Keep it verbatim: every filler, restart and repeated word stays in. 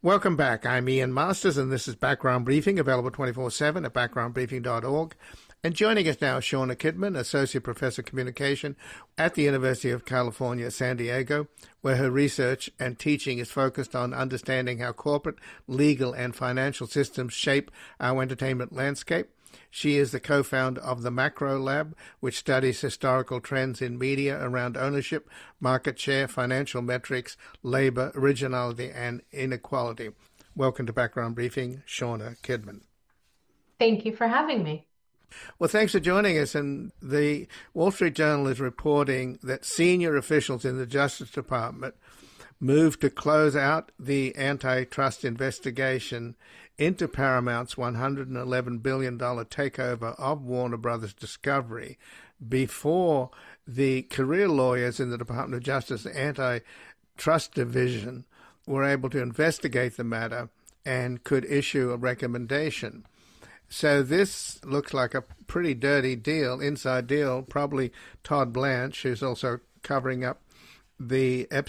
Welcome back. I'm Ian Masters, and this is Background Briefing, available twenty-four seven at background briefing dot org. And joining us now is Shauna Kidman, Associate Professor of Communication at the University of California, San Diego, where her research and teaching is focused on understanding how corporate, legal, and financial systems shape our entertainment landscape. She is the co-founder of the Macro Lab, which studies historical trends in media around ownership, market share, financial metrics, labor, originality, and inequality. Welcome to Background Briefing, Shauna Kidman. Thank you for having me. Well, thanks for joining us. And the Wall Street Journal is reporting that senior officials in the Justice Department moved to close out the antitrust investigation into Paramount's one hundred eleven billion dollars takeover of Warner Brothers Discovery before the career lawyers in the Department of Justice Antitrust Division were able to investigate the matter and could issue a recommendation. So this looks like a pretty dirty deal, inside deal. Probably Todd Blanche, who's also covering up the